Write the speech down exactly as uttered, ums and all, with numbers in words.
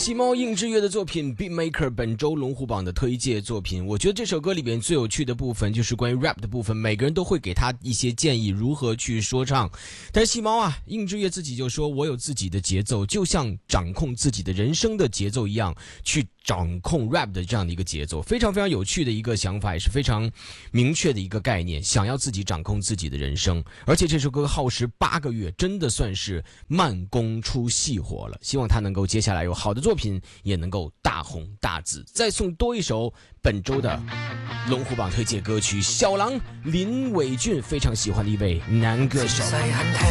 细猫应之月的作品 Beatmaker 本周龙虎榜的推介作品，我觉得这首歌里边最有趣的部分就是关于 rap 的部分，每个人都会给他一些建议如何去说唱，但是细猫啊，应之月自己就说我有自己的节奏，就像掌控自己的人生的节奏一样，去掌控 rap 的这样的一个节奏，非常非常有趣的一个想法，也是非常明确的一个概念，想要自己掌控自己的人生。而且这首歌耗时八个月，真的算是慢工出细活了，希望他能够接下来有好的作品，也能够大红大紫。再送多一首本周的龙虎榜推荐歌曲，小狼林伟俊非常喜欢的一位男歌手。